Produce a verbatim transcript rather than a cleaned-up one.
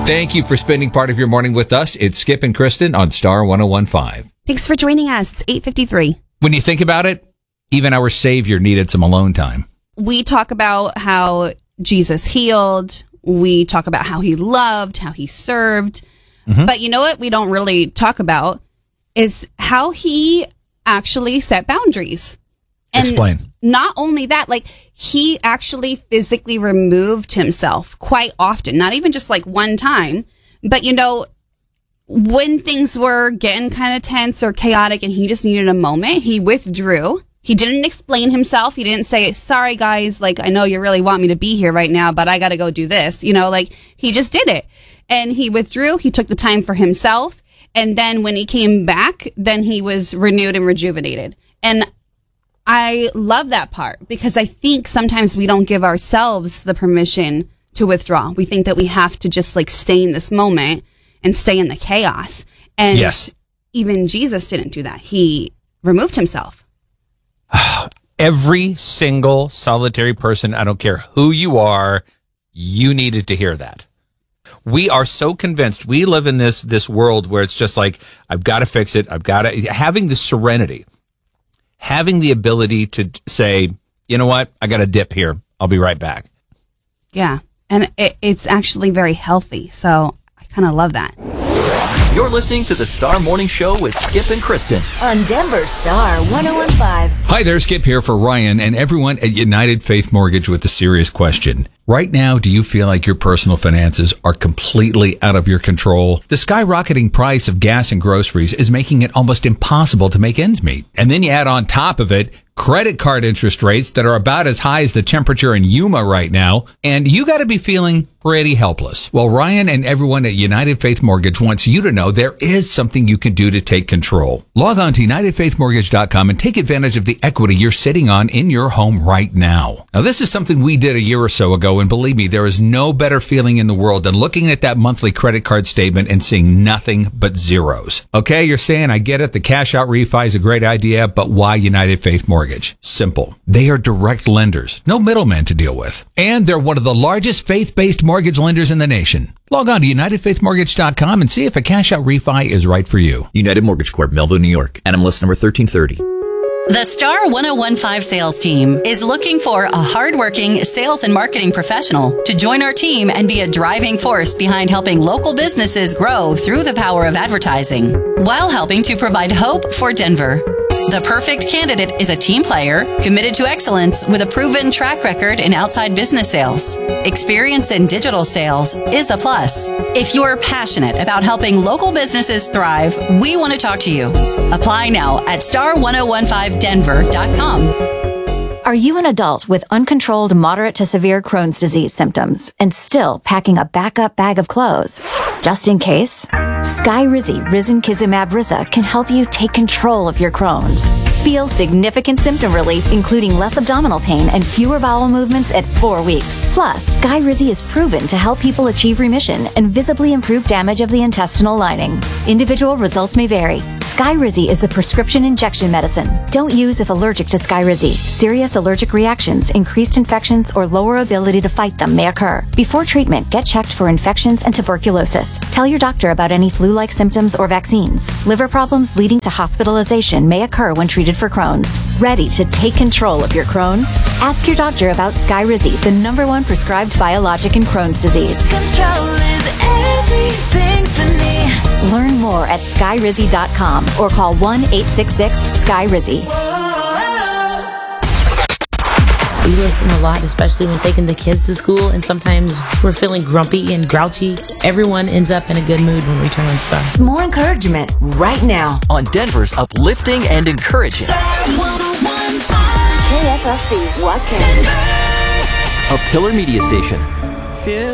Thank you for spending part of your morning with us. It's Skip and Kristen on Star one oh one point five. Thanks for joining us. It's eight fifty-three. When you think about it, even our Savior needed some alone time. We talk about how Jesus healed. We talk about how he loved, how he served. Mm-hmm. But you know what we don't really talk about is how he actually set boundaries. And Explain. Not only that, like he actually physically removed himself quite often, not even just like one time, but you know, when things were getting kind of tense or chaotic and he just needed a moment, he withdrew. He didn't explain himself. He didn't say, sorry guys, like I know you really want me to be here right now, but I got to go do this. You know, like he just did it. And he withdrew. He took the time for himself. And then when he came back, then he was renewed and rejuvenated. And I love that part because I think sometimes we don't give ourselves the permission to withdraw. We think that we have to just like stay in this moment and stay in the chaos. And yes. Even Jesus didn't do that. He removed himself. Every single solitary person, I don't care who you are, you needed to hear that. We are so convinced. We live in this this world where it's just like, I've got to fix it. I've got to, having the serenity, having the ability to say, you know what, I got to dip here. I'll be right back. Yeah. And it, it's actually very healthy. So I kind of love that. You're listening to the Star Morning Show with Skip and Kristen on Denver Star one oh one point five. Hi there, Skip here for Ryan and everyone at United Faith Mortgage with a serious question. Right now, do you feel like your personal finances are completely out of your control? The skyrocketing price of gas and groceries is making it almost impossible to make ends meet. And then you add on top of it credit card interest rates that are about as high as the temperature in Yuma right now, and you got to be feeling pretty helpless. Well, Ryan and everyone at United Faith Mortgage wants you to know there is something you can do to take control. Log on to united faith mortgage dot com and take advantage of the equity you're sitting on in your home right now. Now, this is something we did a year or so ago, and believe me, there is no better feeling in the world than looking at that monthly credit card statement and seeing nothing but zeros. Okay, you're saying, I get it, the cash out refi is a great idea, but why United Faith Mortgage? Simple. They are direct lenders, no middleman to deal with. And they're one of the largest faith-based mortgage lenders in the nation. Log on to united faith mortgage dot com and see if a cash out refi is right for you. United Mortgage Corp, Melville, New York. N M L S number thirteen thirty. The Star one oh one point five sales team is looking for a hardworking sales and marketing professional to join our team and be a driving force behind helping local businesses grow through the power of advertising, while helping to provide hope for Denver. The perfect candidate is a team player committed to excellence with a proven track record in outside business sales. Experience in digital sales is a plus. If you're passionate about helping local businesses thrive, we want to talk to you. Apply now at star one oh one five denver dot com. Are you an adult with uncontrolled moderate to severe Crohn's disease symptoms and still packing a backup bag of clothes? Just in case, Skyrizi Risankizumab Riza can help you take control of your Crohn's. Feel significant symptom relief, including less abdominal pain and fewer bowel movements at four weeks. Plus, Skyrizi is proven to help people achieve remission and visibly improve damage of the intestinal lining. Individual results may vary. Skyrizi is a prescription injection medicine. Don't use if allergic to Skyrizi. Serious allergic reactions, increased infections, or lower ability to fight them may occur. Before treatment, get checked for infections and tuberculosis. Tell your doctor about any flu-like symptoms or vaccines. Liver problems leading to hospitalization may occur when treated for Crohn's. Ready to take control of your Crohn's? Ask your doctor about Skyrizi, the number one prescribed biologic in Crohn's disease. Control is everything to me. Learn more at skyrizi dot com or call one eight six six Skyrizi. We listen a lot, especially when taking the kids to school, and sometimes we're feeling grumpy and grouchy. Everyone ends up in a good mood when we turn on Star. More encouragement right now on Denver's uplifting and encouraging K S R C Watkins, a Pillar Media station.